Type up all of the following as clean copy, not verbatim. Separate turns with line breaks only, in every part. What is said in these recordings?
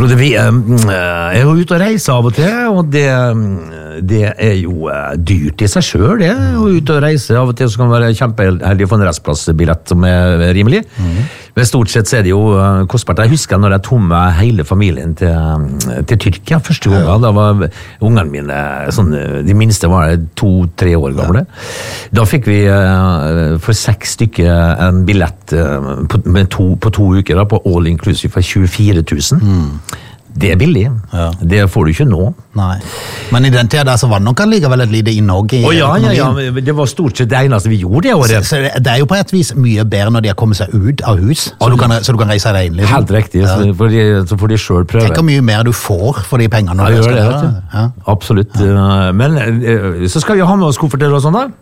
Jeg er jo ute og reiser av og til, og det er jo dyrt i seg selv, det. Og ute og reise av og til så kan det være kjempeheldig å få en restplassbillett som er rimelig. Men stort sett så er det jo kostbart. Jeg husker når jeg tok med hele familien til Tyrkia første gang. Da var ungene mine, de minste var 2-3 år gamle. Da fikk vi for 6 stykker en billett på 2 uker da, på all inclusive for 24 000. Det er billig. Det får du ikke nå.
Nei. Men i den tiden der så var det nok likevel et lite innhogg i
økonomien. Det var stort sett det eneste vi gjorde det året.
Så det er jo på et vis mye bedre når de har kommet seg ut av hus, så du kan reise deg inn. Liksom.
Helt riktig, så får de selv prøve.
Tenk hvor mye mer du får for de pengene.
Ja, gjør det. Absolutt. Men så skal vi ha med oss kofferter og sånn da.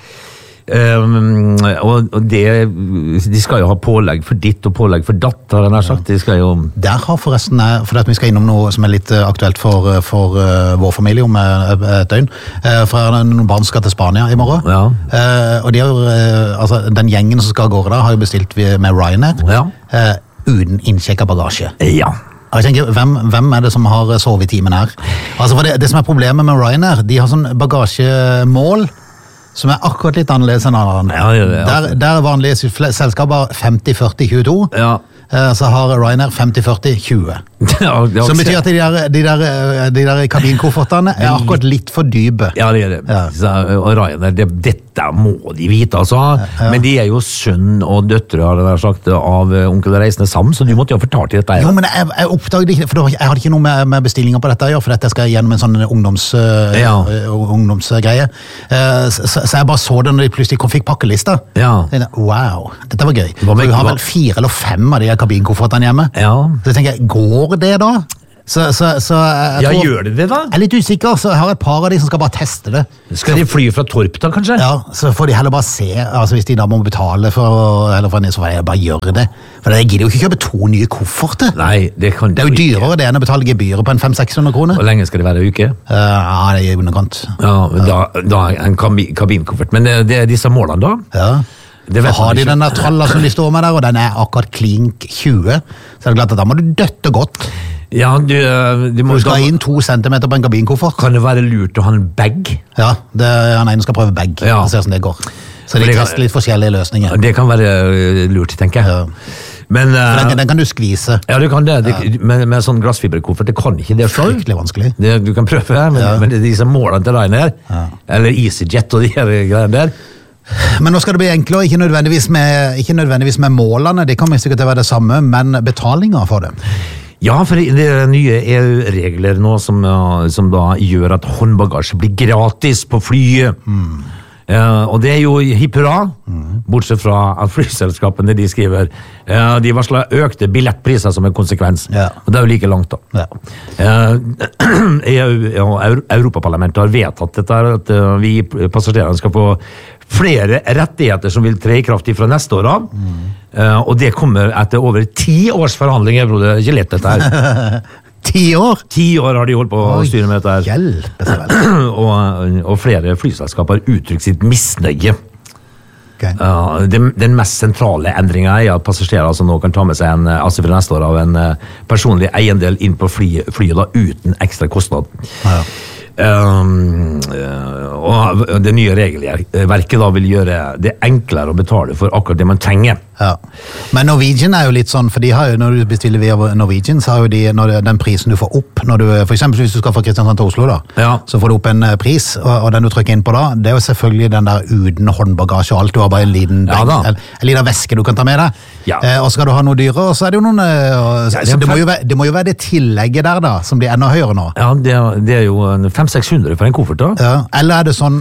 Og de skal jo ha pålegg for ditt og pålegg for datt, har jeg nær sagt. De skal jo...
Der har forresten, for at vi skal innom noe som er litt aktuelt for vår familie om et døgn, for noen barn skal til Spania i morgen. Og de har den gjengen som skal gå der har jo bestilt med Ryanair uten innsjekket bagasje.
Ja.
Jeg tenker, hvem er det som har sovet i timen her? For det som er problemet med Ryanair, de har sånn bagasjemål som er akkurat litt annerledes enn andre. Der vanlige selskaper 50-40-22, så har Ryanair 50-40-20. Som betyr at de der kabinkoffertene er akkurat litt for dype.
Ja, det er det. Og Ryanair, dette må de vite, altså. Men de er jo sønn og døtre, har jeg sagt, av onkel Reisende Sam, så du måtte jo fortalt i dette.
Jo, men jeg oppdaget ikke, for jeg hadde ikke noe med bestillinger på dette å gjøre, for dette skal gjennom en sånn ungdomsgreie. Så jeg bare så det når de plutselig fikk pakkelista. Wow, dette var gøy. Vi har vel 4 eller 5 av de kabinkoffertene hjemme. Så jeg tenker, går det da?
Gjør det da?
Jeg er litt usikker, så jeg har et par av de som skal bare teste det.
Skal de fly fra Torp da, kanskje?
Ja, så får de heller bare se, hvis de da må betale så får de bare gjøre det. For jeg gidder jo ikke kjøpe 2 nye kofferter.
Nei, det kan du ikke.
Det er jo dyrere det enn å betale gebyret på en 500-600 kroner.
Hvor lenge skal det være en uke?
Ja, det er i underkant.
Da en kabinkoffert. Men det er disse målene da?
Ja. Så har de den der tralla som de står med der, og den er akkurat klink 20, så er det klart at da må du døtte godt.
Ja, du
skal inn 2 centimeter på en kabinkoffert.
Kan det være lurt å ha en bag?
Ja, han ene skal prøve bag, og se hvordan det går. Så de tester litt forskjellige løsninger.
Det kan være lurt, tenker jeg. Men,
den kan du skvise.
Ja, du kan det. Med sånn glassfiberkoffert, det kan ikke det selv.
Fryktelig vanskelig.
Du kan prøve, men disse målene til Ryanair, eller EasyJet og de her greiene der,
men nå skal det bli enklere, ikke nødvendigvis med målene, det kommer sikkert til å være det samme, men betalinger for det.
Ja, for det er nye EU-regler nå som da gjør at håndbagasje blir gratis på flyet. Og det er jo hipp hurra, bortsett fra at flyselskapene de skriver de varsler økte billettpriser som en konsekvens, og det er jo like langt da. EU og Europaparlamentet har vedtatt dette, at vi passasjerene skal få flere rettigheter som vil tre i kraft fra neste år av, og det kommer etter over 10 års forhandlinger, det er ikke lett dette her.
10 år?
10 år har de holdt på å styre med dette her.
Hjelpe seg vel.
Og flere flyselskaper har uttrykt sitt misnøye. Den mest sentrale endringen er at passasjerer som nå kan ta med seg fra neste år av en personlig eiendel inn på flyet da, uten ekstra kostnad. Og det nye regelverket da vil gjøre det enklere å betale for akkurat det man trenger.
Men Norwegian er jo litt sånn, for de har jo, når du bestiller via Norwegian, så har jo de, den prisen du får opp, for eksempel hvis du skal fra Kristiansand til Oslo da, så får du opp en pris, og den du trykker inn på da, det er jo selvfølgelig den der uten håndbagasje og alt, du har bare en liten veske du kan ta med deg, og skal du ha noe dyre, og så er det jo noen, det må jo være det tillegget der da, som blir enda høyere nå.
Ja, det er jo 500-600 for en koffert da.
Eller er det sånn,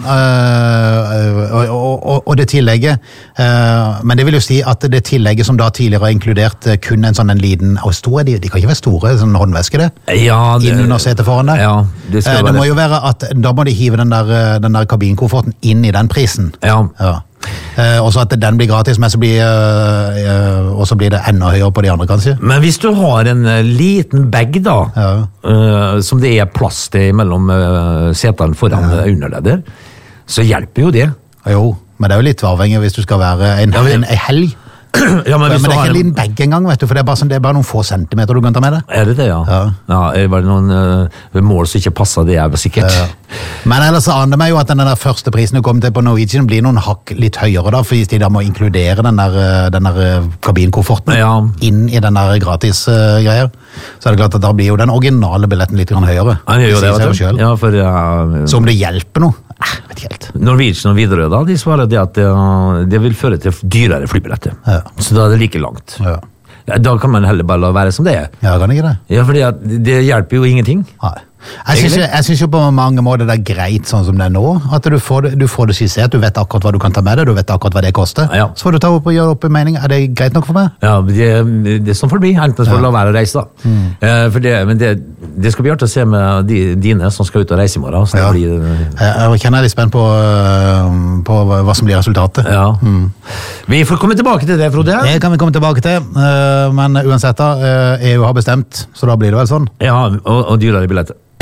og det tillegget, men det vil jo si at det tillegget som da tidligere har inkludert kun en sånn en liten, og stor er de kan ikke være store, sånn håndveske det, inn under setet foran det. Det må jo være at da må de hive den der kabinkofferten inn i den prisen. Og så at den blir gratis, men og så blir det enda høyere på de andre kanskje.
Men hvis du har en liten bag da, som det er plass til mellom setene foran under deg der, så hjelper jo det.
Jo, men det er jo litt avhengig hvis du skal være en helg.
Ja,
men det er ikke en liten bag engang, vet du, for det er bare noen få centimeter du kan ta med deg.
Er det, ja? Ja, er det noen mål som ikke passer, det er sikkert.
Men ellers aner det meg jo at den der første prisen du kom til på Norwegian blir noen hakk litt høyere da, fordi de da må inkludere den der kabinkofforten inn i den der gratis-greier. Så er det klart at da blir jo den originale billetten litt grann høyere.
Han gjør jo det, vet du. Ja,
så om det hjelper noe? Vet ikke helt.
Norwegian og Widerøe da, de svarer det at det vil føre til dyrere flybilletter. Så da er det like langt. Da kan man heller bare la være som det er.
Ja, kan ikke det?
Ja, fordi at det hjelper jo ingenting.
Nei. Jeg synes jo på mange måter det er greit sånn som det er nå, at du får det skissert, du vet akkurat hva du kan ta med deg, du vet akkurat hva det koster. Så får du ta opp og gjøre opp en mening. Er det greit nok for meg?
Ja, det er sånn for det blir, enten for å la være å reise da. Men det skal bli artig å se med dine som skal ut og reise i morgen. Så
jeg kjenner litt spent på hva som blir resultatet.
Vi får komme tilbake til det, Frode.
Det kan vi komme tilbake til, men uansett da, EU har bestemt, så da blir det vel sånn.
Ja, og dyrere billetter.